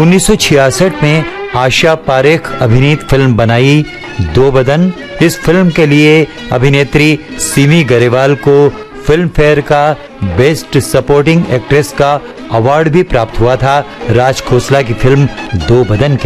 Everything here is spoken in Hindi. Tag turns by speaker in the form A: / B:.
A: 1966 में आशा पारेख अभिनीत फिल्म बनाई दो बदन। इस फिल्म के लिए अभिनेत्री सिमी गरेवाल को फिल्म फेयर का बेस्ट सपोर्टिंग एक्ट्रेस का अवार्ड भी प्राप्त हुआ था राज खोसला की फिल्म दो बदन के